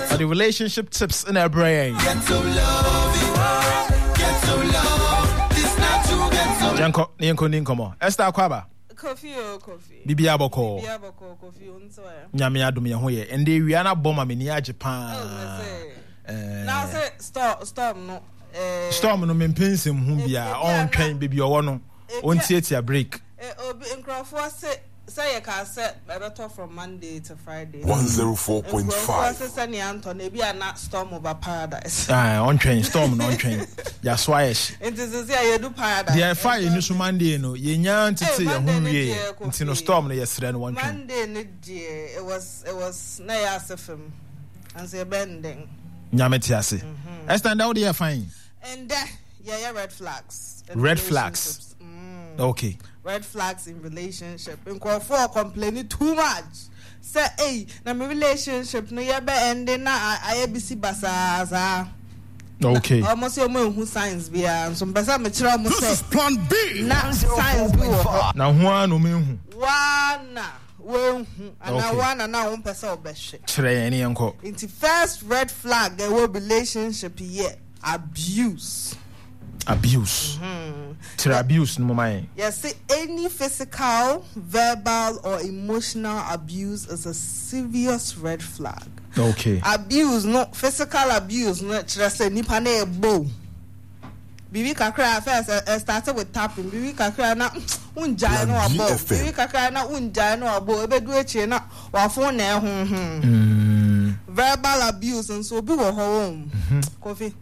the relationship tips in our brain. Get to love you. Get to love. This not to get to Janko, Ninko, Esther Kwaba. Coffee. Bibi Aboko. Coffee, Nyame adom ye ho ye. Ende wi ana boma me ni Japan. Now say storm no. Storm no mempensem hu bia on twen bibi owo no. On tietia break. Obi Nkrofo say you can set better from Monday to Friday. 104.5. Say ni Anton e bia na storm over paradise. On twen storm no on twen. Ya swayesh. Enti say you do paradise. Dia fire ni so Monday no. Ye nya ntete ye hu wie. Enti no storm no yesre no on twen. Monday ni die it was na ya asefem. And say bending. Nyame tiase. Esther that dey fine. And then yeah red flags. Red flags. Okay. Red flags in relationship. For complaining too much. Say, hey, na my relationship no ya be ending na I ABC basaza. Okay. Almost your man who signs be and some basa me chira mo say. This is plan B. Na signs be wo. Na ho anu me hu. Wana we hu. Ana wana na won pesa obehwe. Chire ene enko. Into first red flag the whole relationship here abuse. Abuse. Abuse no my. Yes, any physical, verbal, or emotional abuse is a serious red flag. Okay. Abuse, no physical abuse, no just a nipa na ebo. Bibi kakra first started with tapping. Bibi kakra na unjai no abo. Bibi kakra na unjai no abo. Ebe du eche na wafo na ehun. Verbal abuse and so bi wo home. Kofi.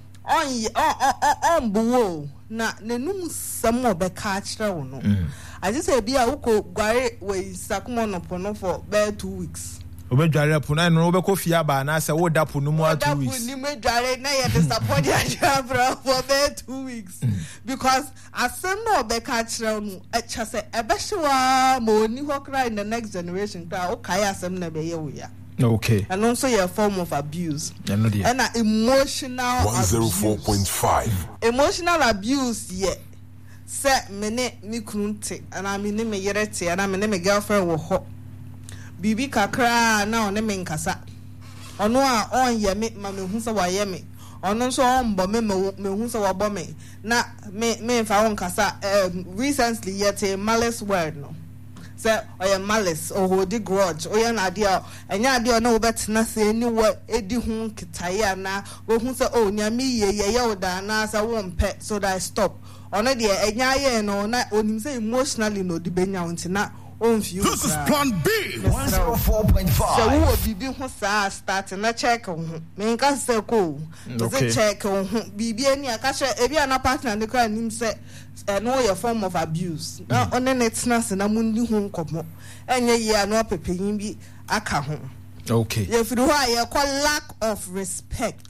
On buwo na nenum samo be ka kire wo no I just say bia wo ko gware we sakumo no pono for be 2 weeks obedware pono no wo be ko fia ba na say wo da pono mu 2 weeks ni me dware na ye disappoint ya for be 2 weeks because asem no be ka kire no e cha say e be hyewa ma oni ho cry in the next generation ka o kai asem na be ye wo ya. Okay. And also a form of abuse. And emotional 104.5. Emotional abuse, yeah. Set me kunte, and I mean me yerete, and I mean me girlfriend will hot. Bibi kakra now ne me nkasa. Ono a on ye me ma me hu se wa ye me. Ono so on bo me hu se wa bo me. Na me fa on kasa recently yet malice word no. Say or malice or hold the grudge or an idea and ya idea no bet nothing anywhere edi hun kitaya na we hun say oh nya me ye oda na sa won pet so that I stop on the enya ye no na onim say emotionally no di benya unti na on feel this is plan B 104.5 so we will bibi ho sa start na check ho me nka say ko so check ho bibi ani aka she ebi ana partner ne kwa nim say no your form of abuse na on netness na mundi hu nkomo enye ye no pepeyin bi aka ho. Okay. If you call lack of respect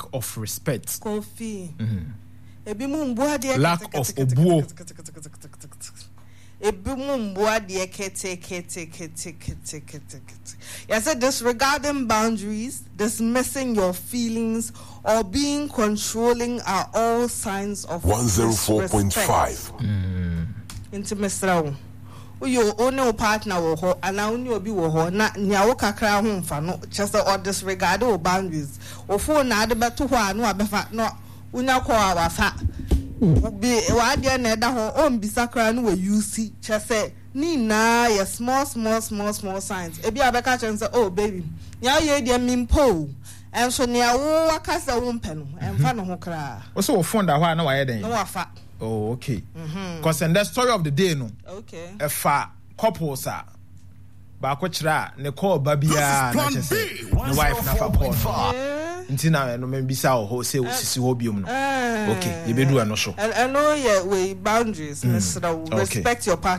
Kofi ebi mu mbo de lack of obuo ebi mu mbo de kete you said disregarding boundaries, dismissing your feelings, or being controlling are all signs of 104.5. Intimacy. You only partner wo ho ana only obi wo ho na nya wo kakra ho mfa no just or disregard or boundaries. O phone na ade beto ho anu abefa no unya ko awafa. Be wa de na da ho on bisakra no we use just say ni na ya small signs ebi abeka chen say oh baby nya ye de mimpo en so ne wo akasa wo mpe no emfa no ho kra o so wo phone da ho na wa ye den no wafa. Oh okay. Cause in the story of the day no okay if couples are ba ko kira ne call babia na chese ne wife na fa call ntina no membisa o ho say osisi ho biom no okay ye bedu ano so and I know yeah we boundaries Mr. Respect your partner.